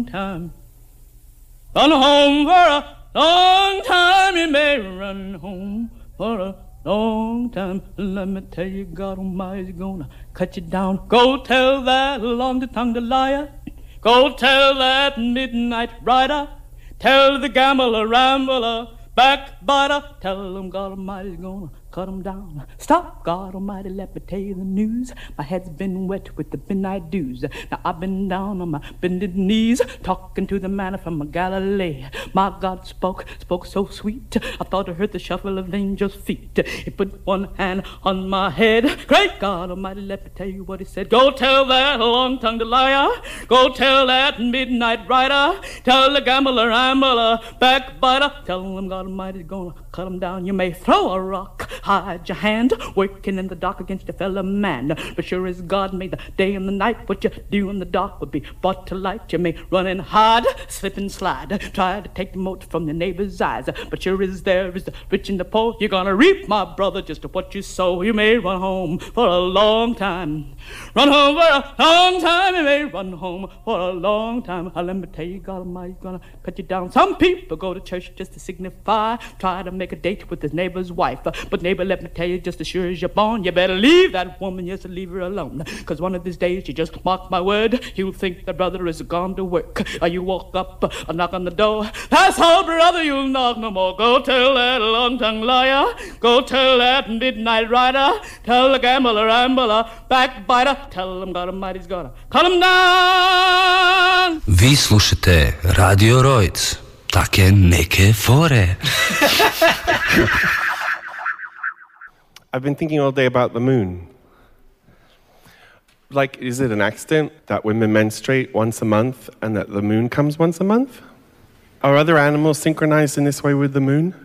long time. Run home for a long time. You may run home for a long time. Let me tell you, God Almighty's gonna cut you down. Go tell that long-tongued liar. Go tell that midnight rider. Tell the gambler, rambler, backbiter. Tell them God Almighty's gonna cut them down. Stop, God Almighty, let me tell you the news. My head's been wet with the midnight dews. Now I've been down on my bended knees, talking to the man from Galilee. My God spoke so sweet. I thought I heard the shuffle of angels' feet. He put one hand on my head. Great God Almighty, let me tell you what he said. Go tell that long-tongued liar. Go tell that midnight rider. Tell the gambler, rambler, backbiter. Tell them God Almighty's gonna cut them down. You may throw a rock, hide your hand, working in the dark against your fellow man. But sure as God made the day and the night, what you do in the dark will be brought to light. You may run and hide, slip and slide, try to take the mote from your neighbor's eyes. But sure as there is the rich and the poor, you're gonna reap, my brother, just what you sow. You may run home for a long time. Run home for a long time. You may run home for a long time. Let me tell you, God Almighty's gonna cut you down. Some people go to church just to signify, try to make a date with his neighbor's wife. But neighbor, let me tell you, just as sure as you're born, you better leave that woman, just leave her alone. Cause one of these days, you just mark my word, you'll think the brother is gone to work. Or you walk up, knock on the door, that's all, brother, you'll knock no more. Go tell that long-tongued liar, go tell that midnight rider, tell the gambler, rambler, backbiter, tell them God Almighty's gonna cut them down. Vi slušate Radio Rojc, take neke fore. I've been thinking all day about the moon. Like, is it an accident that women menstruate once a month and that the moon comes once a month? Are other animals synchronized in this way with the moon?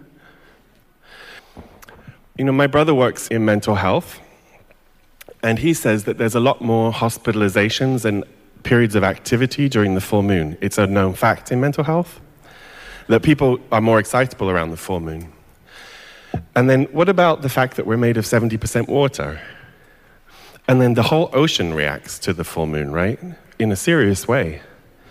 You know, my brother works in mental health, and he says that there's a lot more hospitalizations and periods of activity during the full moon. It's a known fact in mental health that people are more excitable around the full moon. And then what about the fact that we're made of 70% water? And then the whole ocean reacts to the full moon, right? In a serious way.